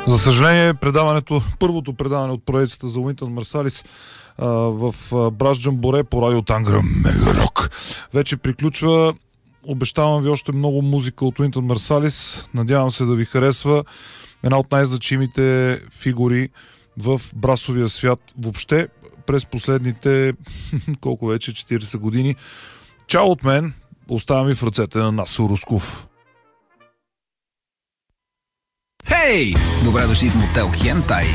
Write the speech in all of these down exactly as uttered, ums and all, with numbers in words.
За съжаление, предаването, първото предаване от проекцията за Уинтън Марсалис а, в Браш Джамборе по радио Тангра Мега Рок вече приключва. Обещавам ви още много музика от Уинтън Марсалис. Надявам се да ви харесва. Една от най-значимите фигури в брасовия свят въобще през последните колко вече, четирийсет години. Чао от мен, оставям ви в ръцете на Насо Русков. Хей! Добре дошли в Мотел Хентай!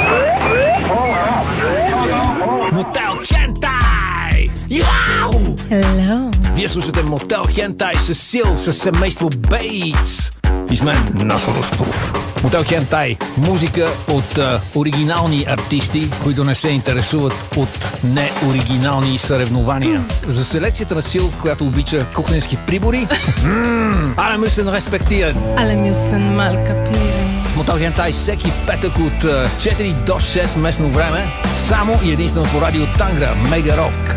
Мотел Хентай! Яу! Hello. Вие слушате Мотел Хентай с Сил, с семейство Бейтс. И с мен Насо Русков. Мотел Хентай. Музика от а, оригинални артисти, които не се интересуват от неоригинални съревнования. За селекцията на Сил, която обича кухненски прибори, але müssen респектиран. Alle müssen mal kapieren. Мотел Хентай всеки петък от а, четири до шест местно време, само и единствено по радио Тангра Мега Рок.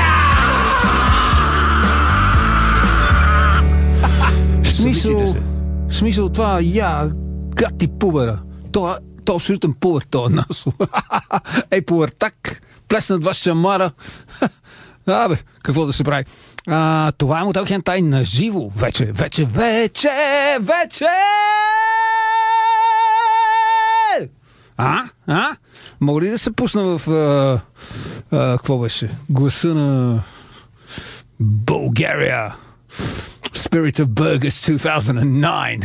Смисъл, смисъл това, я, гад ти пубера. Това, това абсолютен пубер, това Насо. Ей, пубертак, плесна два шамара. Абе, какво да се прави? А, това е Мотел Хентай на живо. Вече, вече, вече, вече! А? А? Мога ли да се пусна в... А, а, какво беше? Гласа на... България. Spirit of Burgers две хиляди и девет.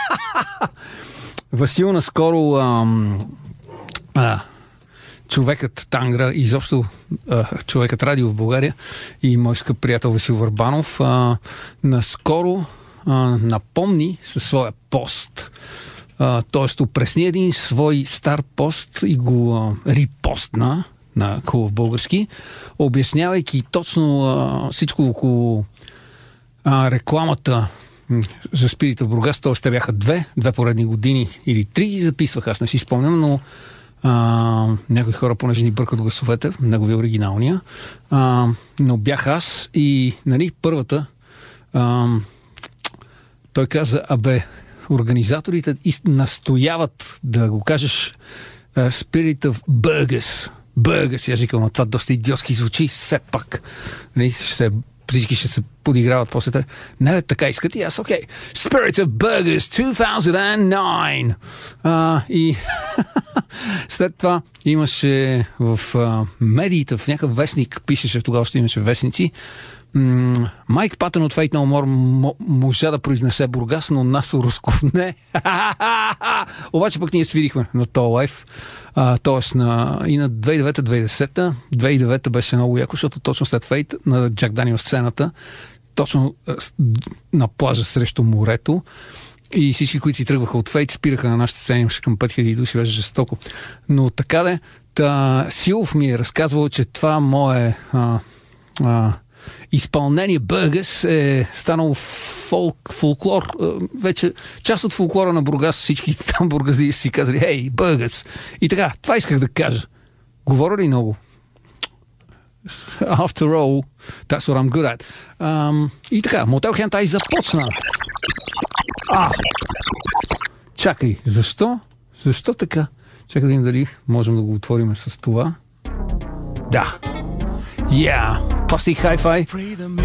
Васил наскоро ам, а, човекът Тангра и изобщо а, човекът радио в България и мой скъп приятел Васил Върбанов а, наскоро а, напомни със своя пост. Т.е. опресни един свой стар пост и го а, репостна на хубав български, обяснявайки точно а, всичко около а, рекламата за спирите в Бургас. Т.е. те бяха две, две поредни години или три записвах, аз не си спомням, но а, някои хора, понеже ни бъркат гласовете, неговия оригиналния, а, но бях аз и нали, първата а, той каза, абе, организаторите настояват да го кажеш uh, Spirit of Burgers. Burgers, аз викам, това доста идиотски звучи, все пак. Нали, ще се, всички ще се подиграват после това. Не, така искат и аз, окей. Okay. Spirit of Burgers две хиляди и девет. Uh, и след това имаше в uh, медиите, в някакъв вестник, пишеше, тогава ще имаше вестници, Майк Патън от Fate No More можа да произнесе Бургас, но Насо Русков не. Обаче пък ние свирихме на този лайф. Тоест на, и на две хиляди и девета - две хиляди и десета. две хиляди и девета беше много яко, защото точно след Fate на Джак Даниел сцената, точно на плажа срещу морето, и всички, които си тръгваха от Fate, спираха на нашата сцена, имаше към пет хиляди души, беше жестоко. Но така де, та, Силов ми е разказвал, че това мое а, а, изпълнение Бургас е станало фолк, фолклор. Вече част от фолклора на Бургас, всички там бургазди си казали, хей, Бургас. И така, това исках да кажа. Говоря ли много? After all, that's what I'm good at. Um, и така, Мотел Хентай започна. А! Чакай, защо? Защо така? Чакай да видим дали можем да го отворим с това. Да. Yeah, Plastic Hi-Fi.